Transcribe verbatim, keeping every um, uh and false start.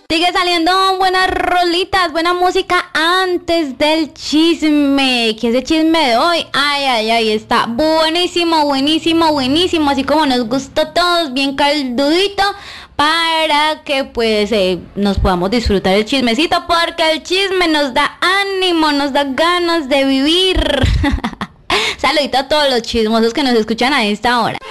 Sigue saliendo buenas rolitas, buena música antes del chisme. Que ese chisme de hoy, ay, ay, ay, está buenísimo, buenísimo, buenísimo. Así como nos gustó a todos, bien caldudito. Para que pues eh, nos podamos disfrutar el chismecito. Porque el chisme nos da ánimo, nos da ganas de vivir. Saludito a todos los chismosos que nos escuchan a esta hora.